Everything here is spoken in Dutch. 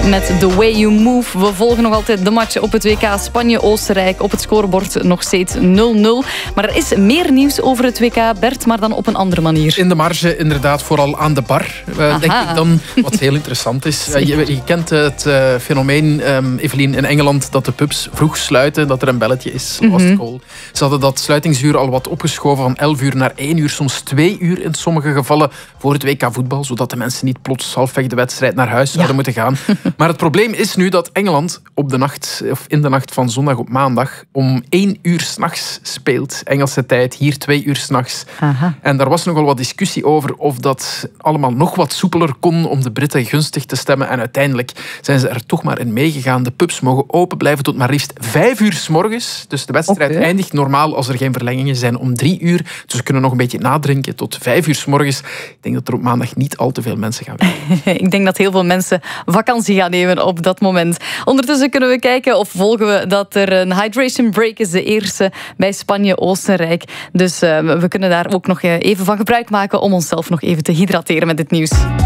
Met The Way You Move. We volgen nog altijd de match op het WK Spanje-Oostenrijk. Op het scorebord nog steeds 0-0. Maar er is meer nieuws over het WK, Bert, maar dan op een andere manier. In de marge, inderdaad, vooral aan de bar. Denk ik dan, wat heel interessant is. Je kent het fenomeen, Evelien, in Engeland, dat de pubs vroeg sluiten, dat er een belletje is. Last call. Ze hadden dat sluitingsuur al wat opgeschoven van 11 uur naar 1 uur, soms 2 uur in sommige gevallen voor het WK voetbal, zodat de mensen niet plots halfweg de wedstrijd naar huis zouden moeten gaan. Maar het probleem is nu dat Engeland in de nacht van zondag op maandag om 1 uur 's nachts speelt. Engelse tijd, hier 2 uur 's nachts. En daar was nogal wat discussie over of dat allemaal nog wat soepeler kon om de Britten gunstig te stemmen. En uiteindelijk zijn ze er toch maar in meegegaan. De pubs mogen open blijven tot maar liefst 5 uur 's morgens. Dus de wedstrijd eindigt normaal, als er geen verlengingen zijn, om 3 uur. Dus we kunnen nog een beetje nadrinken tot 5 uur 's morgens. Ik denk dat er op maandag niet al te veel mensen gaan werken. Ik denk dat heel veel mensen vakantie gaan nemen op dat moment. Ondertussen kunnen we kijken of volgen we dat er een hydration break is, de eerste bij Spanje-Oostenrijk. Dus we kunnen daar ook nog even van gebruik maken om onszelf nog even te hydrateren met dit nieuws.